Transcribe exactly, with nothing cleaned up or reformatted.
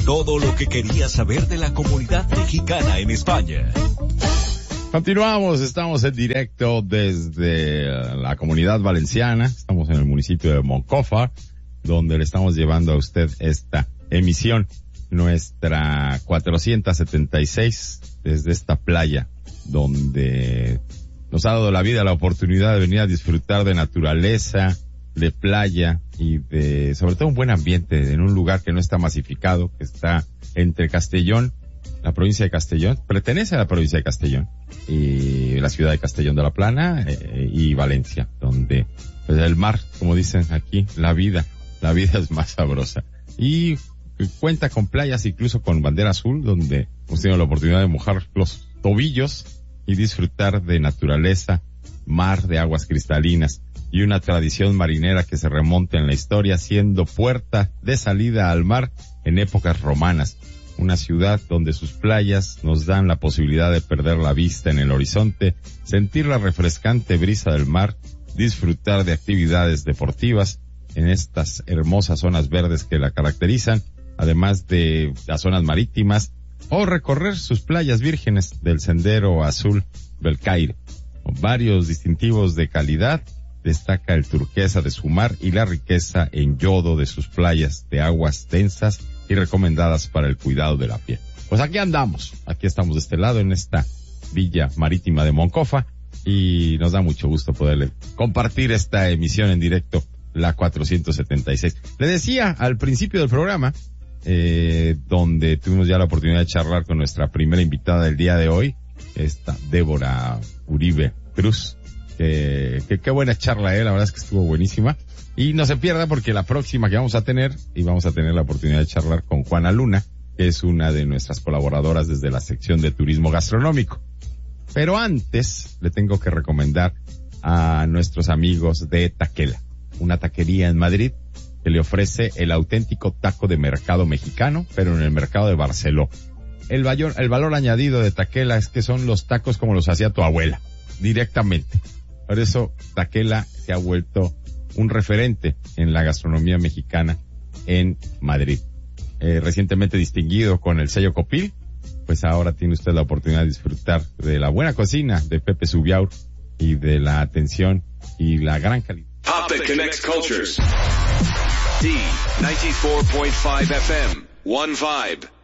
todo lo que querías saber de la comunidad mexicana en España. Continuamos, estamos en directo desde la Comunidad Valenciana, estamos en el municipio de Moncofa, donde le estamos llevando a usted esta emisión, nuestra cuatrocientos setenta y seis, desde esta playa, donde nos ha dado la vida la oportunidad de venir a disfrutar de naturaleza, de playa y de, sobre todo, un buen ambiente en un lugar que no está masificado, que está entre Castellón, la provincia de Castellón, pertenece a la provincia de Castellón, y la ciudad de Castellón de la Plana, eh, y Valencia, donde, pues, el mar, como dicen aquí, la vida, la vida es más sabrosa. Y cuenta con playas, incluso con bandera azul, donde hemos tenido la oportunidad de mojar los tobillos y disfrutar de naturaleza, mar de aguas cristalinas y una tradición marinera que se remonta en la historia, siendo puerta de salida al mar en épocas romanas. Una ciudad donde sus playas nos dan la posibilidad de perder la vista en el horizonte, sentir la refrescante brisa del mar, disfrutar de actividades deportivas en estas hermosas zonas verdes que la caracterizan, además de las zonas marítimas, o recorrer sus playas vírgenes del Sendero Azul Belcaire. Con varios distintivos de calidad, destaca el turquesa de su mar y la riqueza en yodo de sus playas de aguas densas y recomendadas para el cuidado de la piel. Pues aquí andamos, aquí estamos de este lado en esta villa marítima de Moncofa, y nos da mucho gusto poderle compartir esta emisión en directo, la cuatrocientos setenta y seis. Le decía al principio del programa, eh, donde tuvimos ya la oportunidad de charlar con nuestra primera invitada del día de hoy, esta Débora Uribe Cruz, que, que qué buena charla, eh, la verdad es que estuvo buenísima. Y no se pierda, porque la próxima que vamos a tener, y vamos a tener la oportunidad de charlar con Juana Luna, que es una de nuestras colaboradoras desde la sección de turismo gastronómico. Pero antes, le tengo que recomendar a nuestros amigos de Taquela, una taquería en Madrid que le ofrece el auténtico taco de mercado mexicano, pero en el mercado de Barceló. El valor, el valor añadido de Taquela es que son los tacos como los hacía tu abuela, directamente. Por eso Taquela se ha vuelto un referente en la gastronomía mexicana en Madrid. Eh, recientemente distinguido con el sello Copil, pues ahora tiene usted la oportunidad de disfrutar de la buena cocina de Pepe Subiaur y de la atención y la gran calidad. Pop that connects cultures. D ninety-four point five F M, One Vibe.